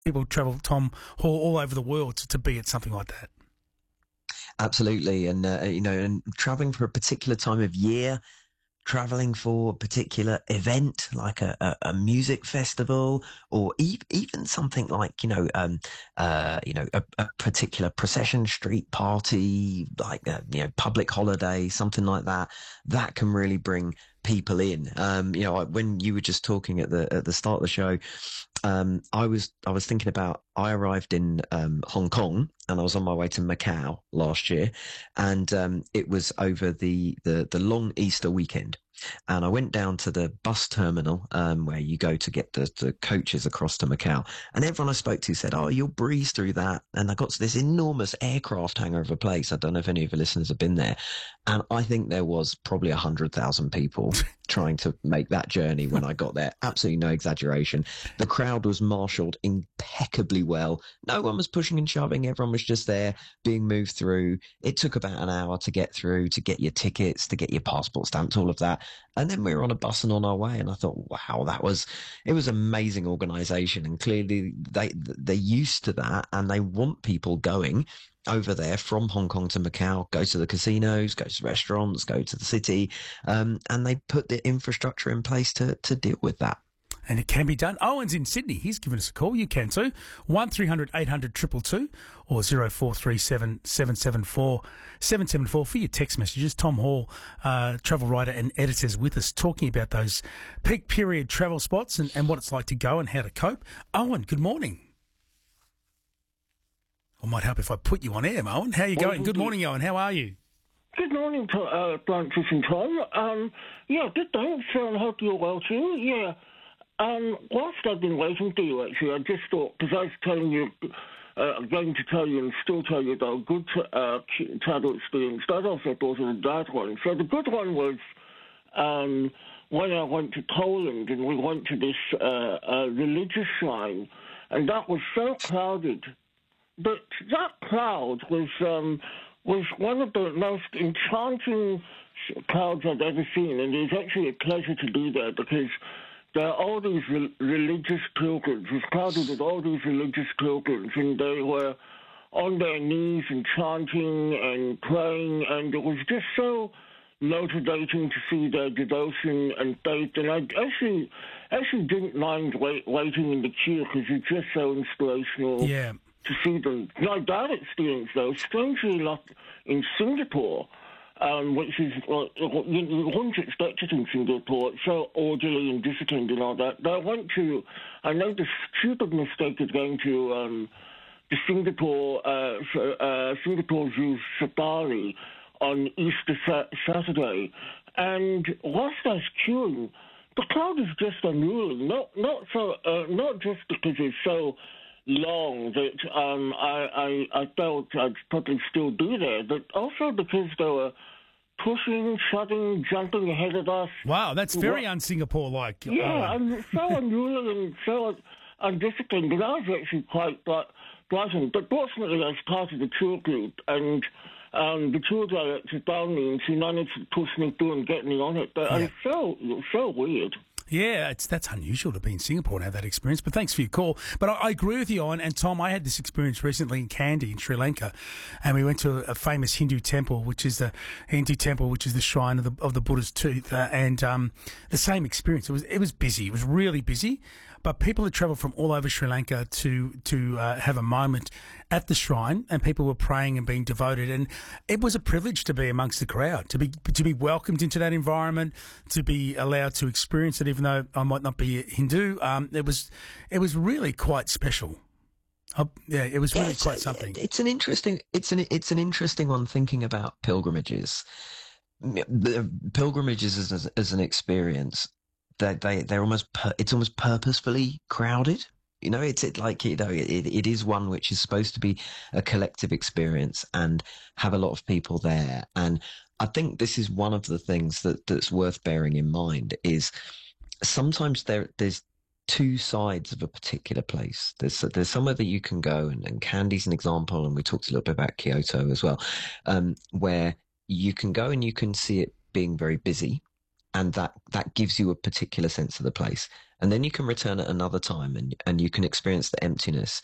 People travel, Tom Hall, all over the world to be at something like that. Absolutely. And, and traveling for a particular time of year, traveling for a particular event like a music festival, or even something like a particular procession street party, like public holiday, something like that can really bring people in. When you were just talking at the start of the show, I was thinking about, I arrived in Hong Kong and I was on my way to Macau last year, and it was over the long Easter weekend. And I went down to the bus terminal where you go to get the coaches across to Macau. And everyone I spoke to said, "Oh, you'll breeze through that." And I got to this enormous aircraft hangar of a place. I don't know if any of the listeners have been there. And I think there was probably 100,000 people trying to make that journey when I got there. Absolutely no exaggeration. The crowd was marshaled impeccably well. No one was pushing and shoving. Everyone was just there being moved through. It took about an hour to get through, to get your tickets, to get your passport stamped, all of that. And then we were on a bus and on our way. And I thought, wow, it was amazing organization. And clearly they're used to that, and they want people going over there from Hong Kong to Macau, go to the casinos, go to the restaurants, go to the city. And they put the infrastructure in place to deal with that. And it can be done. Owen's in Sydney. He's given us a call. You can too. 1300 800 222 or 0437 774 774 for your text messages. Tom Hall, travel writer and editor, is with us talking about those peak period travel spots and what it's like to go and how to cope. Owen, good morning. It might help if I put you on air, Owen. How are you going? Good morning, Owen. How are you? Good morning, Francis and Tom. Good, thanks. I hope you're well too. Yeah. Whilst I've been waiting for you, actually, I just thought, because I was telling you, I'm going to tell you and still tell you about a good travel experience. That also thought of a bad one. So the good one was when I went to Poland and we went to this religious shrine, and that was so crowded. But that crowd was one of the most enchanting crowds I've ever seen, and it was actually a pleasure to be there because there are all these religious pilgrims. It was crowded with all these religious pilgrims, and they were on their knees and chanting and praying, and it was just so motivating to see their devotion and faith. And I actually didn't mind waiting in the queue because it's just so inspirational. Yeah. To see them. Like that experience, though, strangely enough, in Singapore, which is, you wouldn't expect it in Singapore, it's so orderly and disciplined and all that. I made the stupid mistake of going to the Singapore Zoo Safari on Easter Saturday, and whilst I was queuing, the crowd is just unruly. Not just because it's so long that I felt I'd probably still be there, but also because they were pushing, shoving, jumping ahead of us. Wow, that's very un-Singapore-like. Yeah, I'm so unruly and so undisciplined, but I was actually quite frightened. But fortunately, I was part of the tour group, and the tour director found me, and she managed to push me through and get me on it. But it was so weird. Yeah, that's unusual to be in Singapore and have that experience, but thanks for your call. But I agree with you, Owen, and Tom, I had this experience recently in Kandy in Sri Lanka, and we went to a famous Hindu temple, which is the shrine of the Buddha's tooth, and the same experience. It was busy. It was really busy, but people had travelled from all over Sri Lanka to have a moment at the shrine, and people were praying and being devoted, and it was a privilege to be amongst the crowd, to be welcomed into that environment, to be allowed to experience it, even though I might not be a Hindu. It was really quite special. It was really quite something. It's an interesting one, thinking about pilgrimages. The pilgrimages as an experience, they're almost purposefully crowded. It is one which is supposed to be a collective experience and have a lot of people there. And I think this is one of the things that's worth bearing in mind is sometimes there's two sides of a particular place. There's somewhere that you can go, and Kandy's an example, and we talked a little bit about Kyoto as well, where you can go and you can see it being very busy, and that gives you a particular sense of the place. and then you can return at another time, and you can experience the emptiness.